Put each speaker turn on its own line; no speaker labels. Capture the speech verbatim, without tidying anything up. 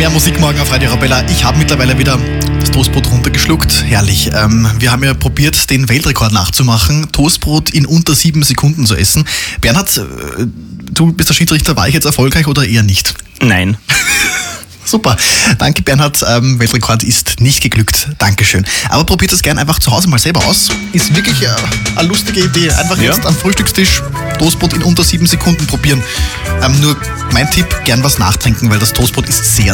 Mehr Musik morgen auf Radio Arabella. Ich habe mittlerweile wieder das Toastbrot runtergeschluckt. Herrlich. Ähm, wir haben ja probiert, den Weltrekord nachzumachen, Toastbrot in unter sieben Sekunden zu essen. Bernhard, äh, du bist der Schiedsrichter. War ich jetzt erfolgreich oder eher nicht?
Nein.
Super. Danke, Bernhard. Ähm, Weltrekord ist nicht geglückt. Dankeschön. Aber probiert das gerne einfach zu Hause mal selber aus. Ist wirklich äh, eine lustige Idee. Einfach
Ja.
jetzt am Frühstückstisch Toastbrot in unter sieben Sekunden probieren. Ähm, nur mein Tipp, gern was nachtrinken, weil das Toastbrot ist sehr